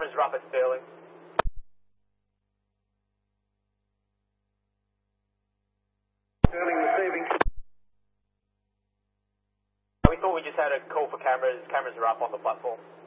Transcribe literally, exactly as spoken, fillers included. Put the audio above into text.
cameras are up at Stirling. Stirling receiving. We thought we just had a call for cameras. Cameras are up on the platform.